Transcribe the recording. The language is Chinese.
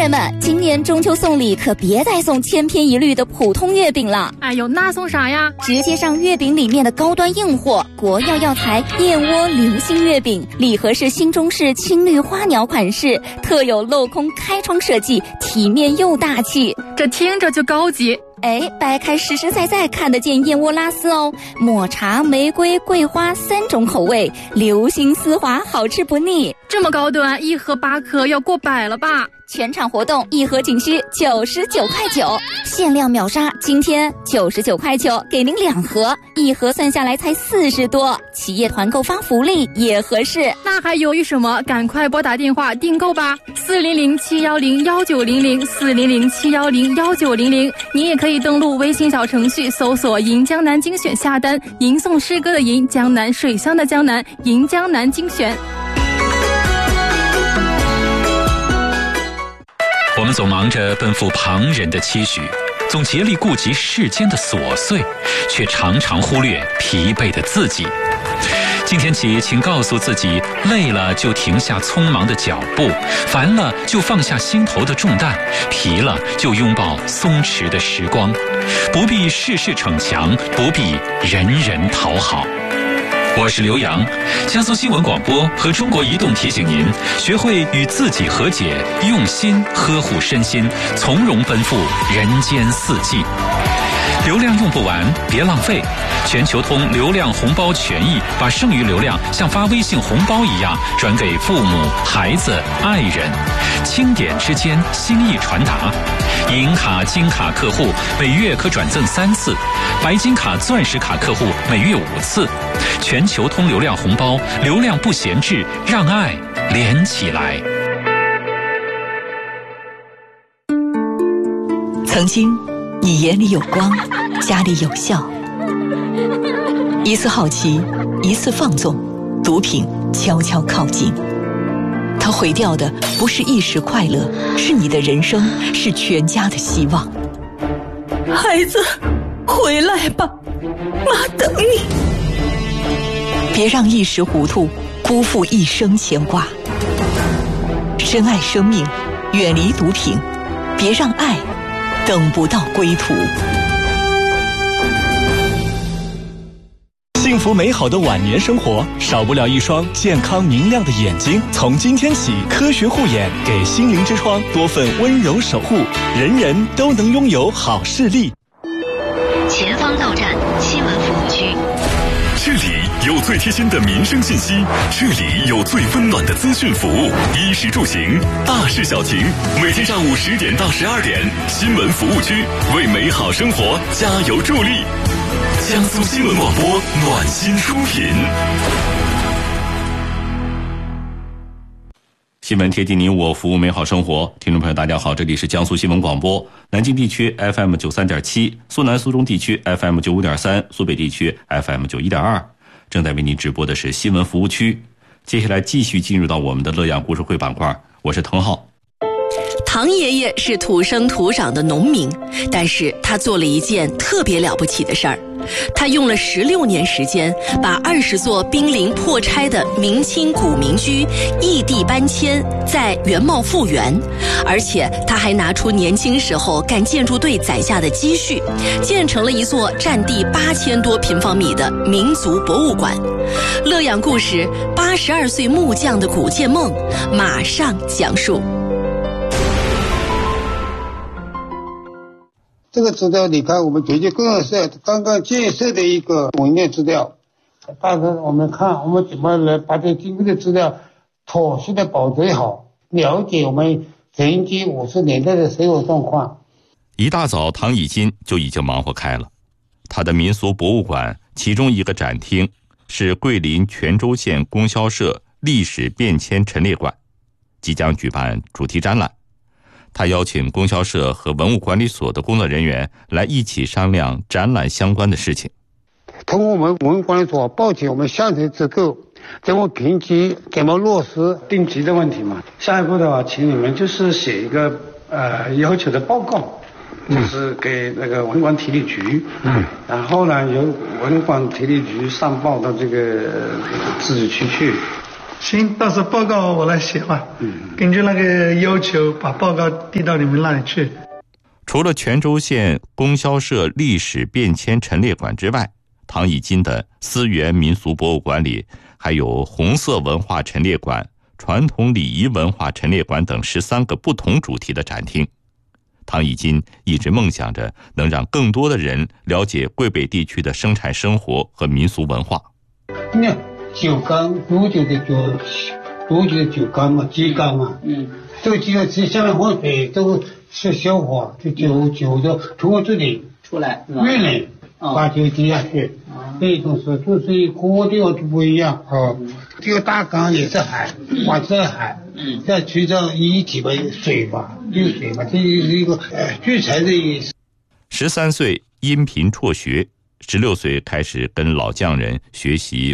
员们，今年中秋送礼可别再送千篇一律的普通月饼了。 哎呦，那送啥呀？ 直接上月饼里面的高端硬货，国药药材燕窝流心月饼，礼盒是新中式青绿花鸟款式，特有镂空开窗设计，体面又大气。 这听着就高级。 掰开实实在在看得见燕窝拉丝哦，抹茶、玫瑰、桂花3种口味，流心丝滑，好吃不腻。 这么高端，一盒8颗要过100了吧？ 全场活动一盒仅需99.9块，限量秒杀，今天99.9块给您2盒，一盒算下来才40多，企业团购发福利也合适。 那还犹豫什么？赶快拨打电话订购吧，400-710-1900，400-710-1900。你也可以登录微信小程序搜索银江南精选下单，吟诵诗歌的吟，江南水乡的江南，银江南精选。 我们总忙着奔赴旁人的期许，总竭力顾及世间的琐碎，却常常忽略疲惫的自己。今天起，请告诉自己，累了就停下匆忙的脚步，烦了就放下心头的重担，疲了就拥抱松弛的时光。不必事事逞强，不必人人讨好。我是刘洋，江苏新闻广播和中国移动提醒您，学会与自己和解，用心呵护身心，从容奔赴人间四季。流量用不完，别浪费。全球通流量红包权益，把剩余流量像发微信红包一样转给父母、孩子、爱人，轻点之间，心意传达。银卡、金卡客户每月可转赠3次，白金卡、钻石卡客户每月5次。全球通流量红包，流量不闲置，让爱连起来。 曾经，你眼里有光，家里有笑。一次好奇，一次放纵，毒品悄悄靠近。它毁掉的不是一时快乐，是你的人生，是全家的希望。 孩子，回来吧，妈等你。 别让一时糊涂辜负一生牵挂。深爱生命，远离毒品，别让爱等不到归途。 幸福美好的晚年生活，少不了一双健康明亮的眼睛。从今天起，科学护眼给心灵之窗多份温柔守护，人人都能拥有好视力。 前方到站新闻服务区， 这里有最贴心的民生信息，这里有最温暖的资讯服务，衣食住行，大事小情，每天上午10点到12点，新闻服务区为美好生活加油助力。江苏新闻广播暖心出品。 新闻贴近你我，服务美好生活。听众朋友大家好，这里是江苏新闻广播，南京地区 FM 93.7，苏南苏中地区 FM 95.3，苏北地区 FM 91.2，正在为您直播的是新闻服务区。接下来继续进入到我们的乐养故事会板块，我是滕浩。 唐爷爷是土生土长的农民，但是他做了一件特别了不起的事儿。他用了16年时间，把20座濒临破拆的明清古民居异地搬迁，再原貌复原。而且他还拿出年轻时候干建筑队攒下的积蓄，建成了一座占地8000多平方米的民族博物馆。乐养故事82岁木匠的古建梦，马上讲述。 这个资料你看，我们解决公社刚刚建设的一个文件资料，大概我们看我们怎么来把这经过的资料妥善的保存好，了解我们曾经50年代的生活状况。 一大早，唐以金就已经忙活开了。他的民俗博物馆其中一个展厅是桂林泉州县供销社历史变迁陈列馆，即将举办主题展览。他邀请供销社和文物管理所的工作人员来一起商量展览相关的事情。 通过我们文物管理所报请我们下层机构怎么评级，怎么落实定级的问题嘛。下一步的话，请你们就是写一个要求的报告，就是给那个文管体理局，然后呢由文管体理局上报到这个自治区去， 行，到时候报告我来写吧。根据那个要求，把报告递到你们那里去。 除了泉州县供销社历史变迁陈列馆之外，唐以津的思源民俗博物馆里还有红色文化陈列馆、传统礼仪文化陈列馆等13个不同主题的展厅。唐以津一直梦想着能让更多的人了解桂北地区的生产生活和民俗文化。 你看酒缸，多久的酒缸嘛，鸡缸嘛，这个鸡缸下面放水都是消化，就酒的通过这里出来， 运来把酒滴下去。这种是就是各个地方都不一样啊。这个大缸也是海，挖这海，再取到一体的水吧，有水嘛，这是一个聚财的意思。 13岁因贫辍学，16岁开始跟老匠人学习